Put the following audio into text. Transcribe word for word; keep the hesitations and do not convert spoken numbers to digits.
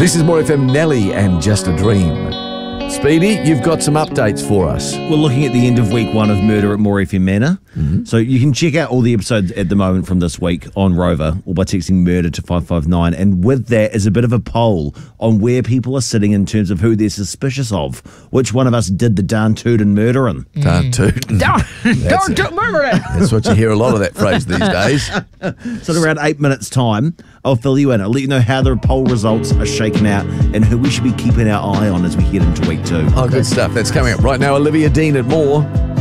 This is More F M, Nelly and Just a Dream. Speedy, you've got some updates for us. We're looking at the end of week one of Murder at More F M Manor. Mm-hmm. So you can check out all the episodes at the moment from this week on Rover or by texting murder to five five nine. And with that is a bit of a poll on where people are sitting in terms of who they're suspicious of. Which one of us did the darn tootin' murdering? Darn tootin'. Darn tootin' murdering. That's what you hear a lot of that phrase these days. So in around eight minutes' time, I'll fill you in. I'll let you know how the poll results are shaken out and who we should be keeping our eye on as we head into week two. Oh, good stuff. That's coming up right now. Olivia Dean at More.